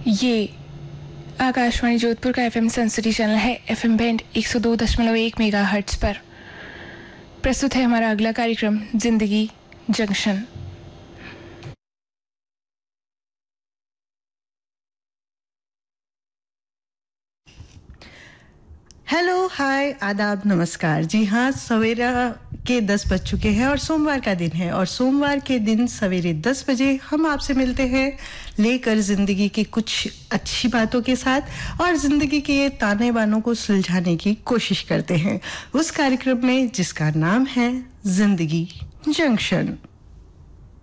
ये आकाशवाणी जोधपुर का FM सेंसिटी channel है। एफएम बैंड 102.1 मेगाहर्ट्ज पर प्रस्तुत है हमारा अगला कार्यक्रम जिंदगी जंक्शन। हेलो, हाय, आदाब, नमस्कार। जी हाँ, सवेरा के 10 बज चुके हैं और सोमवार का दिन है। और सोमवार के दिन सवेरे 10 बजे हम आपसे मिलते हैं लेकर जिंदगी की कुछ अच्छी बातों के साथ और जिंदगी के ताने बानों को सुलझाने की कोशिश करते हैं उस कार्यक्रम में जिसका नाम है जिंदगी जंक्शन।